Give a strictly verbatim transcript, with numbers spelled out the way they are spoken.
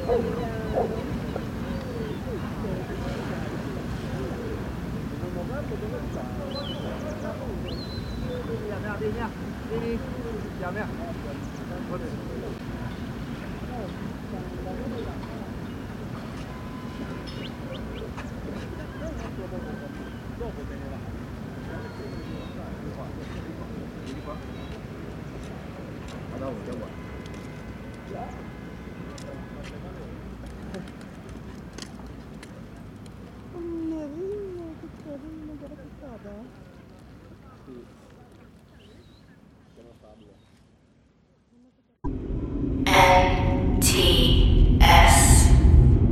Đi nha, đi đi, chào mẹ. Dopo te ne va. Vieni qua. Allora, andiamo qua. Marina, che carina, guarda che stata. Sì. Sono Fabio. N T